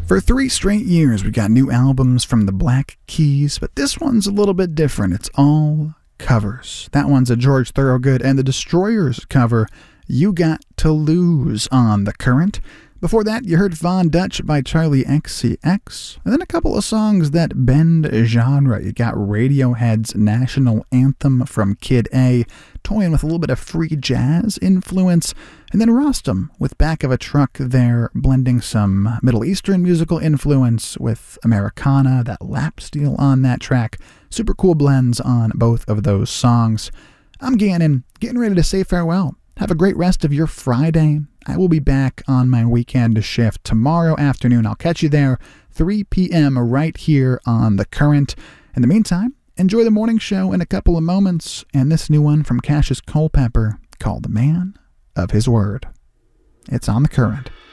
For 3 straight years, we got new albums from the Black Keys, but this one's a little bit different. It's all covers. That one's a George Thorogood and the Destroyers cover, You Got to Lose, on The Current. Before that, you heard Von Dutch by Charlie XCX, and then a couple of songs that bend genre. You got Radiohead's National Anthem from Kid A, toying with a little bit of free jazz influence, and then Rostam with Back of a Truck there, blending some Middle Eastern musical influence with Americana, that lap steel on that track. Super cool blends on both of those songs. I'm Gannon, getting ready to say farewell. Have a great rest of your Friday. I will be back on my weekend shift tomorrow afternoon. I'll catch you there, 3 p.m. right here on The Current. In the meantime, enjoy the morning show in a couple of moments and this new one from Cassius Culpepper called The Man of His Word. It's on The Current.